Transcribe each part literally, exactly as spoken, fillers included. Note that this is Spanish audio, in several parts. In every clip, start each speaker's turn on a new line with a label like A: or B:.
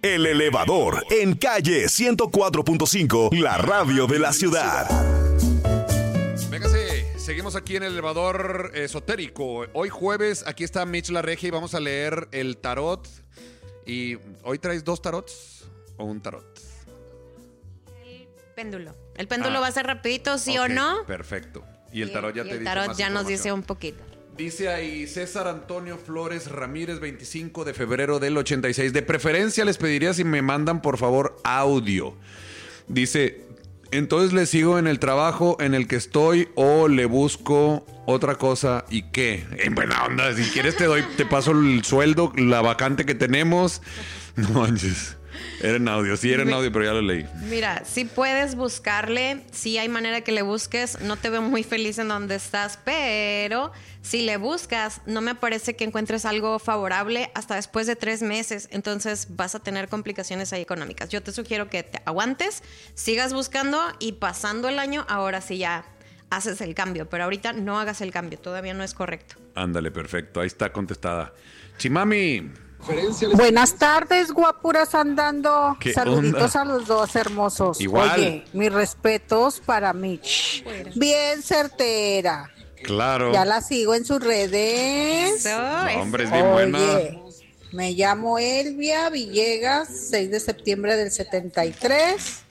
A: El Elevador, en calle ciento cuatro punto cinco, la radio de la ciudad.
B: Véngase, seguimos aquí en el elevador esotérico. Hoy jueves, aquí está Mitch La Regia y vamos a leer el tarot. ¿Y hoy traes dos tarots o un tarot?
C: El péndulo. El péndulo
B: Ah.
C: va a ser rapidito, sí
B: Ok,
C: o no.
B: Perfecto. Y el tarot ya
C: y
B: te
C: el
B: dice
C: tarot
B: más
C: ya nos
B: información.
C: dice un poquito.
B: Dice ahí César Antonio Flores Ramírez, veinticinco de febrero del ochenta y seis. De preferencia les pediría si me mandan por favor audio. Dice, entonces le sigo en el trabajo en el que estoy o le busco otra cosa y qué. En buena onda, si quieres te doy, te paso el sueldo, la vacante que tenemos. No manches. Era en audio, sí era en audio, pero ya lo leí.
C: Mira, si puedes buscarle, sí hay manera que le busques. No te veo muy feliz en donde estás, pero si le buscas, no me parece que encuentres algo favorable hasta después de tres meses. Entonces vas a tener complicaciones ahí económicas. Yo te sugiero que te aguantes, sigas buscando y pasando el año, ahora sí ya haces el cambio. Pero ahorita no hagas el cambio, todavía no es correcto.
B: Ándale, perfecto, ahí está contestada. Chimami.
D: Buenas tardes, guapuras andando.
B: ¿Qué
D: Saluditos
B: onda?
D: a los dos hermosos.
B: Igual.
D: Oye, mis respetos para Mitch. Bien certera.
B: Claro.
D: Ya la sigo en sus redes.
C: Eso,
B: No,
C: eso.
B: hombre, es bien buena.
D: Oye, me llamo Elvia Villegas, seis de septiembre del setenta y tres.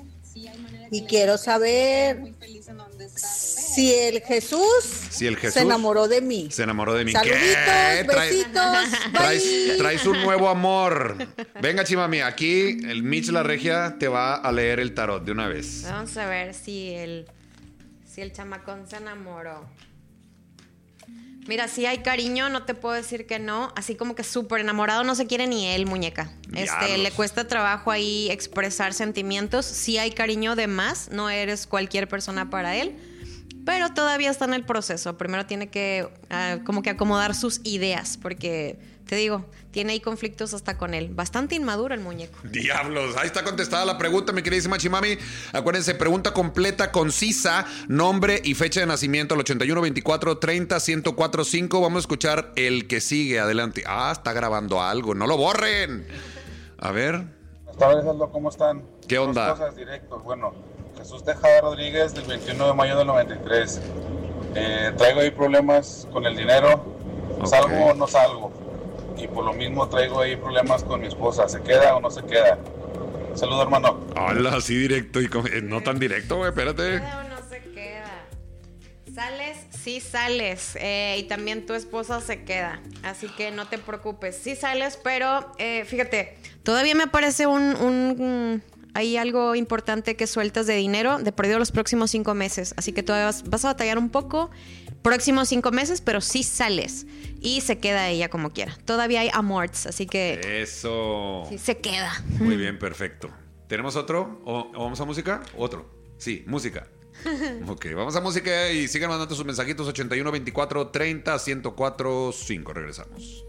D: Y quiero saber si el Jesús,
B: Si el Jesús
D: se enamoró de mí.
B: Se enamoró de mí.
D: Saluditos,
B: ¿Qué? Traes-
D: besitos,
B: Traes,
D: bye.
B: traes un nuevo amor. Venga, Chimami, aquí el Mitch La Regia te va a leer el tarot de una vez.
C: Vamos a ver si el, si el chamacón se enamoró. Mira, si hay cariño, no te puedo decir que no. Así como que súper enamorado no se quiere ni él, muñeca. Este,
B: Diablos.
C: le cuesta trabajo ahí expresar sentimientos. Si hay cariño de más, no eres cualquier persona para él. Pero todavía está en el proceso. Primero tiene que uh, como que acomodar sus ideas. Porque, te digo, tiene ahí conflictos hasta con él. Bastante inmaduro el muñeco.
B: Diablos, ahí está contestada la pregunta, mi queridísima Chimami. Acuérdense, pregunta completa, concisa, nombre y fecha de nacimiento al ochenta y uno veinticuatro treinta ciento cuatro cinco. Vamos a escuchar el que sigue, adelante. Ah, está grabando algo, no lo borren. A ver.
E: Buenas tardes, Aldo, ¿cómo están?
B: ¿Qué onda?
E: Dos cosas directos. Bueno, Jesús Tejada Rodríguez, del veintiuno de mayo del noventa y tres. Eh, traigo ahí problemas con el dinero.
B: Ok.
E: ¿Salgo o no salgo? Y por lo mismo traigo ahí problemas con mi esposa. ¿Se queda o no se queda? Saludos, hermano.
B: Hola, así directo y con- eh, no tan directo, güey, espérate.
C: ¿Queda o no se queda? ¿Sales? Sí sales. Eh, y también tu esposa se queda. Así que no te preocupes. Sí sales, pero eh, fíjate, todavía me parece un... un hay algo importante que sueltas de dinero de perdido los próximos cinco meses. Así que todavía vas, vas a batallar un poco próximos cinco meses, pero sí sales. Y se queda ella como quiera. Todavía hay amorts, así que
B: Eso.
C: sí se queda.
B: Muy bien, perfecto. ¿Tenemos otro? ¿O, o vamos a música? Otro. Sí, música. Ok, vamos a música y sigan mandando sus mensajitos ochenta y uno veinticuatro treinta ciento cuatro cinco. Regresamos.